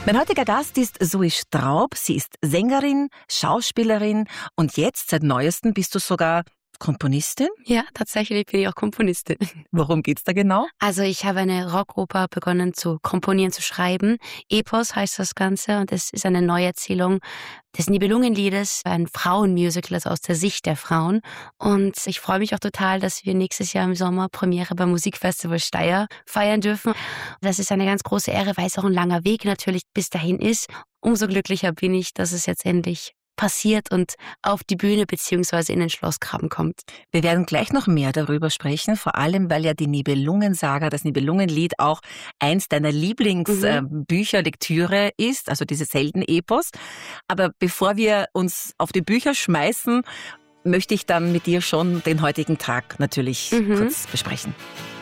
Mein heutiger Gast ist Zoe Straub. Sie ist Sängerin, Schauspielerin und jetzt seit Neuestem bist du sogar Komponistin? Ja, tatsächlich bin ich auch Komponistin. Worum geht's da genau? Also ich habe eine Rockoper begonnen zu komponieren, zu schreiben. Epos heißt das Ganze und es ist eine Neuerzählung des Nibelungenliedes, ein Frauenmusical, also aus der Sicht der Frauen. Und ich freue mich auch total, dass wir nächstes Jahr im Sommer Premiere beim Musikfestival Steyr feiern dürfen. Das ist eine ganz große Ehre, weil es auch ein langer Weg natürlich bis dahin ist. Umso glücklicher bin ich, dass es jetzt endlich passiert und auf die Bühne bzw. in den Schlossgraben kommt. Wir werden gleich noch mehr darüber sprechen, vor allem, weil ja die Nibelungensaga, das Nibelungenlied auch eins deiner Lieblingsbücher, Lektüre ist, also diese Heldenepos. Aber bevor wir uns auf die Bücher schmeißen, möchte ich dann mit dir schon den heutigen Tag natürlich kurz besprechen.